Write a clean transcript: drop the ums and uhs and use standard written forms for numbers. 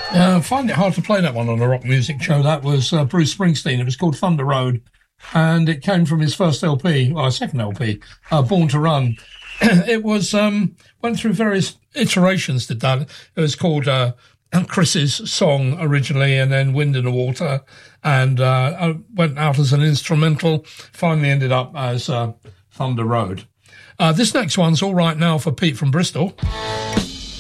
I find it hard to play that one on a rock music show. That was Bruce Springsteen. It was called Thunder Road, and it came from his first LP, or second LP, Born to Run. It was went through various iterations. Did that? It was called Chris's song originally, and then Wind in the Water, and went out as an instrumental. Finally, ended up as Thunder Road. This next one's All Right Now for Pete from Bristol.